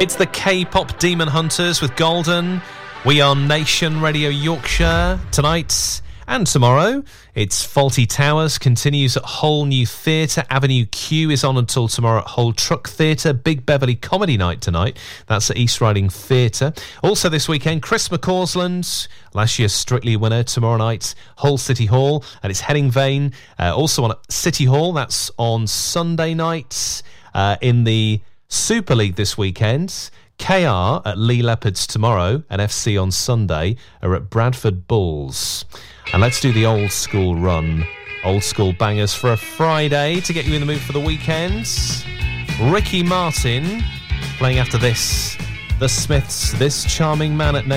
It's the K-pop Demon Hunters with Golden. We are Nation Radio Yorkshire tonight and tomorrow. It's Fawlty Towers continues at Whole New Theatre. Avenue Q is on until tomorrow at Whole Truck Theatre. Big Beverley Comedy Night tonight. That's at East Riding Theatre. Also this weekend, Chris McCausland, last year's Strictly winner, tomorrow night, Hull City Hall, and it's Henning Vane. Also on City Hall, that's on Sunday night. In the Super League this weekend, KR at Lee Leopards tomorrow and FC on Sunday are at Bradford Bulls. And let's do the old school run. Old school bangers for a Friday to get you in the mood for the weekends. Ricky Martin playing after this. The Smiths, This Charming Man at